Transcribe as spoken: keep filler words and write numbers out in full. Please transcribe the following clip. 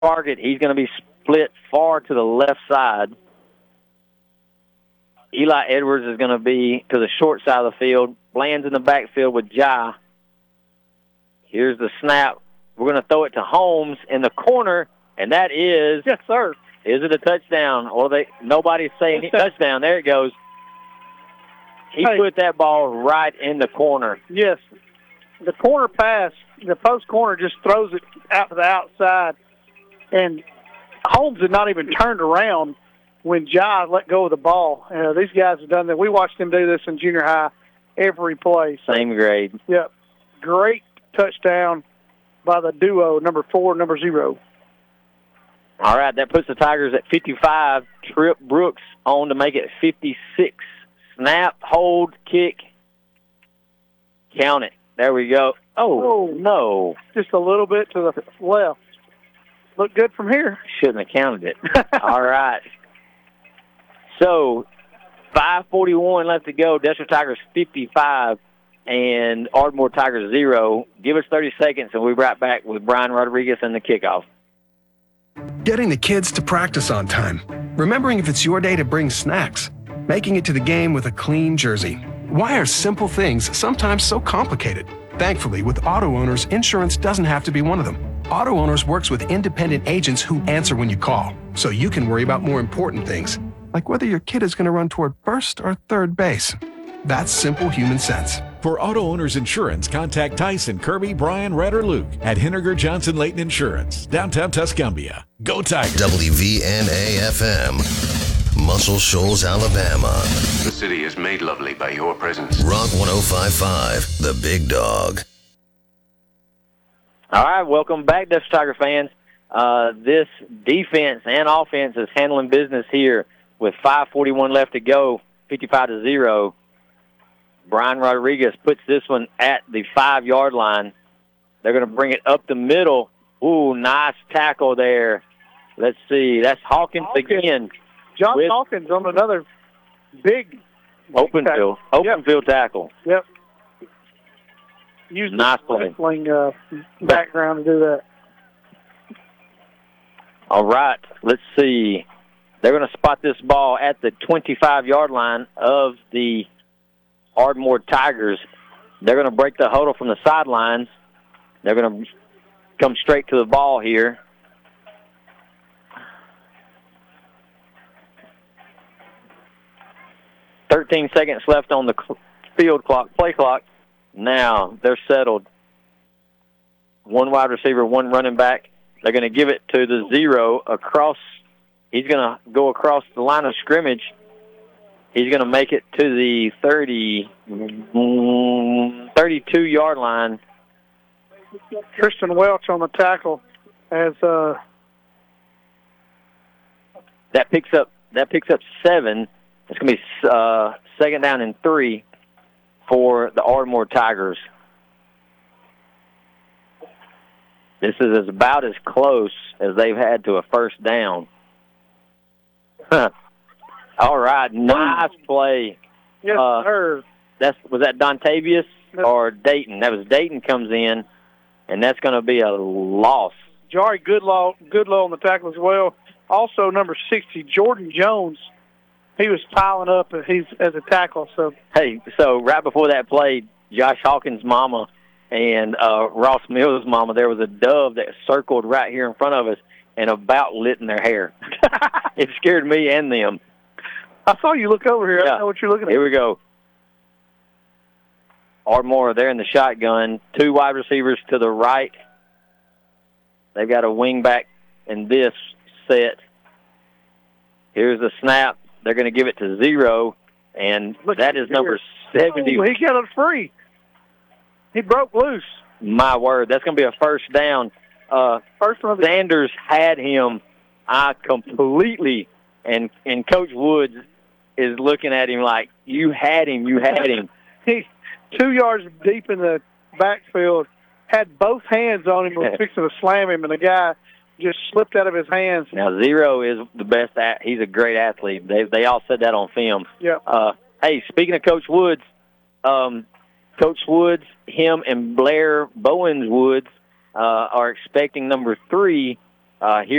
target. He's going to be split far to the left side. Eli Edwards is going to be to the short side of the field. Bland's in the backfield with Jai. Here's the snap. We're going to throw it to Holmes in the corner, and that is... Yes, sir. Is it a touchdown? Or they nobody's saying touchdown. There it goes. He hey. put that ball right in the corner. Yes. The corner pass, the post corner just throws it out to the outside. And Holmes had not even turned around when Jai let go of the ball. Uh, these guys have done that. We watched them do this in junior high every play. So, same grade. Yep. Great touchdown by the duo, number four, number zero. All right, that puts the Tigers at fifty-five. Trip Brooks on to make it fifty-six. Snap, hold, kick. Count it. There we go. Oh, oh, no. Just a little bit to the left. Look good from here. Shouldn't have counted it. All right. So, five forty-one left to go. Desert Tigers fifty-five and Ardmore Tigers zero. Give us thirty seconds, and we'll be right back with Brian Rodriguez and the kickoff. Getting the kids to practice on time. Remembering if it's your day to bring snacks. Making it to the game with a clean jersey. Why are simple things sometimes so complicated? Thankfully, with Auto Owners, insurance doesn't have to be one of them. Auto Owners works with independent agents who answer when you call, so you can worry about more important things, like whether your kid is going to run toward first or third base. That's simple human sense. For Auto Owners Insurance, contact Tyson, Kirby, Brian, Red, or Luke at Henniger Johnson Leighton Insurance, downtown Tuscumbia. Go Tigers! W V N A F M, Muscle Shoals, Alabama. The city is made lovely by your presence. Rock one oh five point five, the Big Dog. All right, welcome back, Desert Tiger fans. Uh, this defense and offense is handling business here with five forty-one left to go, fifty-five to zero. Brian Rodriguez puts this one at the five-yard line. They're going to bring it up the middle. Ooh, nice tackle there. Let's see. That's Hawkins, Hawkins. again. John with Hawkins on another big open field, open yep. field tackle. Yep. Use nice the wrestling uh, background to do that. All right. Let's see. They're going to spot this ball at the twenty-five-yard line of the Ardmore Tigers. They're going to break the huddle from the sidelines. They're going to come straight to the ball here. thirteen seconds left on the field clock, play clock. Now they're settled. One wide receiver, one running back. They're going to give it to the zero across. He's going to go across the line of scrimmage. He's going to make it to the thirty, thirty-two-yard line. Tristan Welch on the tackle as uh... that picks up that picks up seven. It's going to be uh, second down and three for the Ardmore Tigers. This is as about as close as they've had to a first down. All right, nice play. Yes, uh, sir. That's, was that Dontavius no. or Dayton? That was Dayton comes in, and that's going to be a loss. Jari Goodlaw, Goodlaw on the tackle as well. Also, number sixty, Jordan Jones. He was piling up he's, as a tackle. So Hey, so right before that play, Josh Hawkins' mama and uh, Ross Mills' mama, there was a dove that circled right here in front of us and about lit in their hair. It scared me and them. I saw you look over here. Yeah. I don't know what you're looking at. Here we go. Ardmore, they're in the shotgun. Two wide receivers to the right. They've got a wing back in this set. Here's the snap. They're going to give it to zero, and Look that is number seventy. Oh, he got it free. He broke loose. My word, that's going to be a first down. Uh, first one. Sanders had him. I completely, and and Coach Woods is looking at him like, you had him, you had him. He two yards deep in the backfield, had both hands on him, was fixing to slam him, and the guy just slipped out of his hands. Now, Zero is the best. At, he's a great athlete. They they all said that on film. Yeah. Uh, hey, speaking of Coach Woods, um, Coach Woods, him and Blair Bowens Woods uh, are expecting number three uh, here